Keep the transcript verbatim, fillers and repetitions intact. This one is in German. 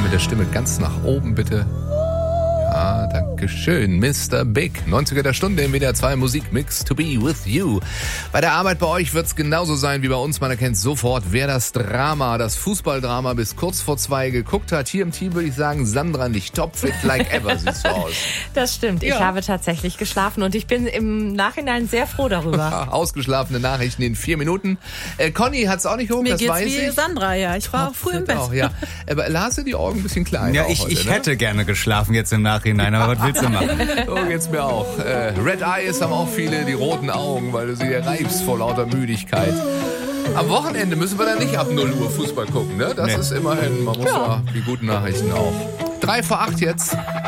mit der Stimme ganz nach oben, bitte. Ja, danke schön, Mister Big. neunziger der Stunde im W D R zwei Musikmix To Be With You. Bei der Arbeit bei euch wird's genauso sein wie bei uns. Man erkennt sofort, wer das Drama, das Fußballdrama bis kurz vor zwei geguckt hat. Hier im Team würde ich sagen, Sandra nicht topfit like ever, siehst du aus. Das stimmt. Ja. Ich habe tatsächlich geschlafen und ich bin im Nachhinein sehr froh darüber. Ausgeschlafene Nachrichten in vier Minuten. Äh, Conny hat's auch nicht geguckt, Mir das geht's weiß wie ich. Sandra, ja. Ich war früh im Bett. Auch, ja. Aber Lars hat die Augen ein bisschen klein. Ja, auch ich, heute, ich ne? hätte gerne geschlafen jetzt im Nachhinein, aber was willst du machen? So geht's mir auch. Äh, Red Eyes haben auch viele, die roten Augen, weil du sie reibst vor lauter Müdigkeit. Am Wochenende müssen wir dann nicht ab null Uhr Fußball gucken, ne? Das Nee. ist immerhin, man muss ja die guten Nachrichten auch. Drei vor acht jetzt.